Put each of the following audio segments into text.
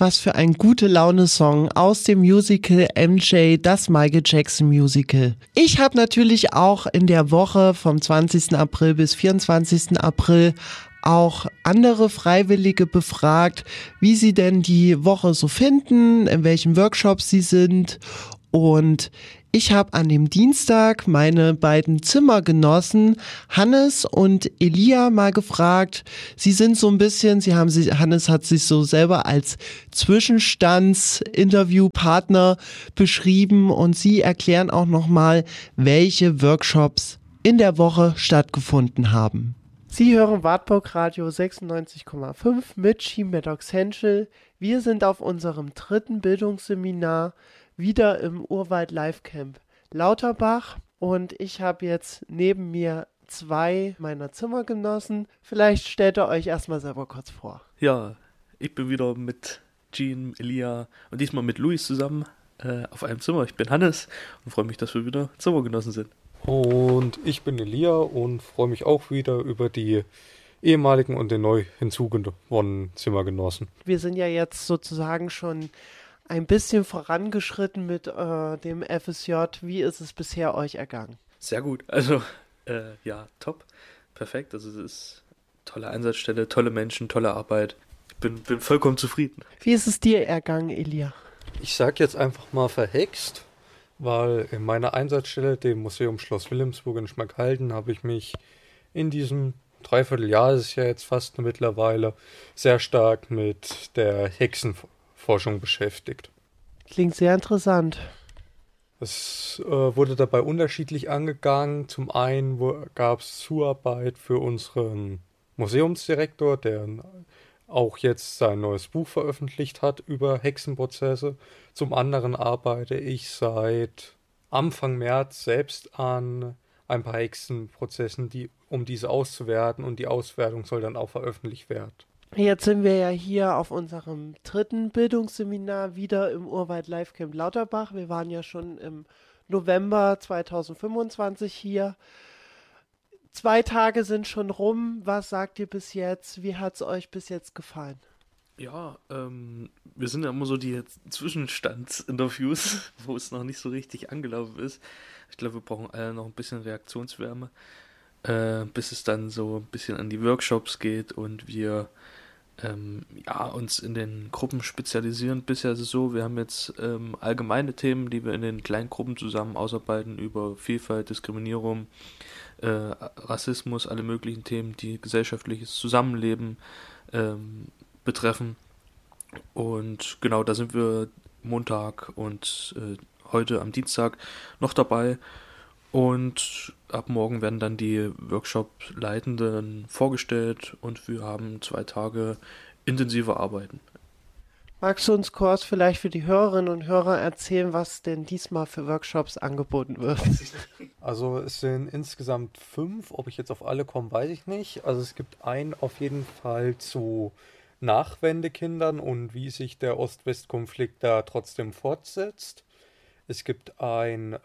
was für ein Gute-Laune-Song aus dem Musical MJ, das Michael Jackson Musical. Ich habe natürlich auch in der Woche vom 20. April bis 24. April auch andere Freiwillige befragt, wie sie denn die Woche so finden, in welchen Workshops sie sind. Und ich habe an dem Dienstag meine beiden Zimmergenossen Hannes und Elia mal gefragt. Sie sind so ein bisschen, Hannes hat sich so selber als Zwischenstandsinterviewpartner beschrieben und sie erklären auch nochmal, welche Workshops in der Woche stattgefunden haben. Sie hören Wartburg Radio 96,5 mit Schienbeck Henschel. Wir sind auf unserem 3. Bildungsseminar wieder im Urwald Live Camp Lauterbach und ich habe jetzt neben mir 2 meiner Zimmergenossen. Vielleicht stellt ihr euch erstmal selber kurz vor. Ja, ich bin wieder mit Jean, Elia und diesmal mit Luis zusammen auf einem Zimmer. Ich bin Hannes und freue mich, dass wir wieder Zimmergenossen sind. Und ich bin Elia und freue mich auch wieder über die ehemaligen und den neu hinzugewonnenen Zimmergenossen. Wir sind ja jetzt sozusagen schon ein bisschen vorangeschritten mit dem FSJ. Wie ist es bisher euch ergangen? Sehr gut. Also, ja, top. Perfekt. Also, es ist tolle Einsatzstelle, tolle Menschen, tolle Arbeit. Ich bin vollkommen zufrieden. Wie ist es dir ergangen, Elia? Ich sag jetzt einfach mal verhext, weil in meiner Einsatzstelle, dem Museum Schloss Wilhelmsburg in Schmalkalden, habe ich mich in diesem Dreivierteljahr, das ist ja jetzt fast mittlerweile, sehr stark mit der Hexenforschung beschäftigt. Klingt sehr interessant. Es wurde dabei unterschiedlich angegangen. Zum einen gab es Zuarbeit für unseren Museumsdirektor, der auch jetzt sein neues Buch veröffentlicht hat über Hexenprozesse. Zum anderen arbeite ich seit Anfang März selbst an ein paar Hexenprozessen, um diese auszuwerten, und die Auswertung soll dann auch veröffentlicht werden. Jetzt sind wir ja hier auf unserem 3. Bildungsseminar wieder im Urwald Live Camp Lauterbach. Wir waren ja schon im November 2025 hier. 2 Tage sind schon rum. Was sagt ihr bis jetzt? Wie hat es euch bis jetzt gefallen? Ja, wir sind ja immer so die Zwischenstandsinterviews, wo es noch nicht so richtig angelaufen ist. Ich glaube, wir brauchen alle noch ein bisschen Reaktionswärme, bis es dann so ein bisschen an die Workshops geht und wir uns in den Gruppen spezialisieren. Bisher ist es so, wir haben jetzt allgemeine Themen, die wir in den kleinen Gruppen zusammen ausarbeiten über Vielfalt, Diskriminierung, Rassismus, alle möglichen Themen, die gesellschaftliches Zusammenleben betreffen. Und genau, da sind wir Montag und heute am Dienstag noch dabei. Und ab morgen werden dann die Workshop-Leitenden vorgestellt und wir haben 2 Tage intensive Arbeiten. Magst du uns kurz vielleicht für die Hörerinnen und Hörer erzählen, was denn diesmal für Workshops angeboten wird? Also es sind insgesamt 5, ob ich jetzt auf alle komme, weiß ich nicht. Also es gibt einen auf jeden Fall zu Nachwendekindern und wie sich der Ost-West-Konflikt da trotzdem fortsetzt. Es gibt ein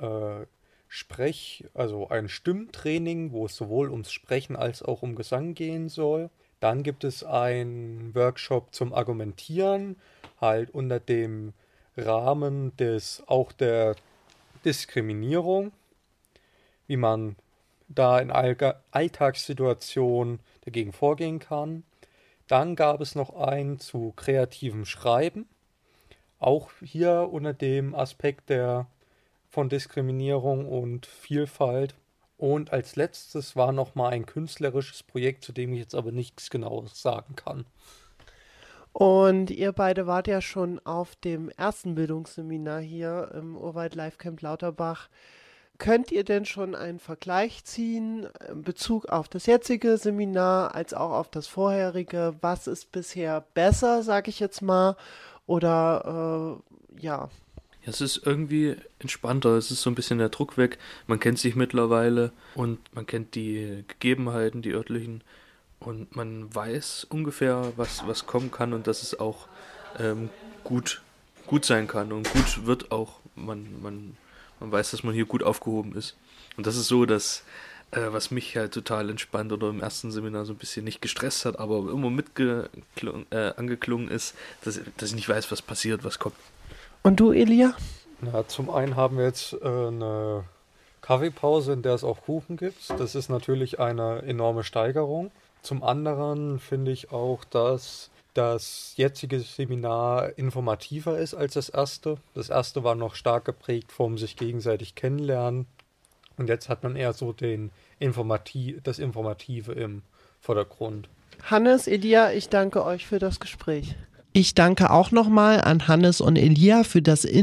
ein Stimmtraining, wo es sowohl ums Sprechen als auch um Gesang gehen soll. Dann gibt es einen Workshop zum Argumentieren, halt unter dem Rahmen der Diskriminierung, wie man da in Alltagssituationen dagegen vorgehen kann. Dann gab es noch einen zu kreativem Schreiben, auch hier unter dem Aspekt von Diskriminierung und Vielfalt. Und als letztes war noch mal ein künstlerisches Projekt, zu dem ich jetzt aber nichts Genaues sagen kann. Und ihr beide wart ja schon auf dem 1. Bildungsseminar hier im Urwald Live Camp Lauterbach. Könnt ihr denn schon einen Vergleich ziehen in Bezug auf das jetzige Seminar als auch auf das vorherige? Was ist bisher besser, sage ich jetzt mal? Oder ja, es ist irgendwie entspannter, es ist so ein bisschen der Druck weg, man kennt sich mittlerweile und man kennt die Gegebenheiten, die örtlichen und man weiß ungefähr, was kommen kann und dass es auch gut sein kann und gut wird auch, man weiß, dass man hier gut aufgehoben ist. Und das ist so, dass was mich halt total entspannt oder im ersten Seminar so ein bisschen nicht gestresst hat, aber immer angeklungen ist, dass ich nicht weiß, was passiert, was kommt. Und du, Elia? Na, zum einen haben wir jetzt eine Kaffeepause, in der es auch Kuchen gibt. Das ist natürlich eine enorme Steigerung. Zum anderen finde ich auch, dass das jetzige Seminar informativer ist als das erste. Das erste war noch stark geprägt vom sich gegenseitig kennenlernen. Und jetzt hat man eher so das Informative im Vordergrund. Hannes, Elia, ich danke euch für das Gespräch. Ich danke auch nochmal an Hannes und Elia für das